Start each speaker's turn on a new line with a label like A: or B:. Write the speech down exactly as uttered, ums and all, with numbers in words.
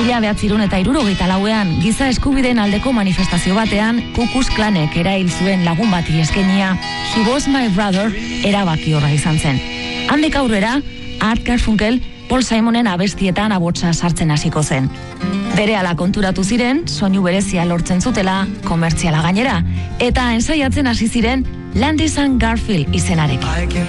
A: Mila behatzirun eta hirurogeita lauean, giza eskubideen aldeko manifestazio batean, Ku Klux Klanek erail zuen lagun bati eskenia, He Was My Brother erabaki horra izan zen. Handik aurrera, Art Garfunkel Paul Simonen abestietan abotsa sartzen hasiko zen. Berehala konturatu ziren, soinu berezia lortzen zutela, komertziala gainera, eta ensaiatzen hasi ziren Landis and Garfield izenarekin.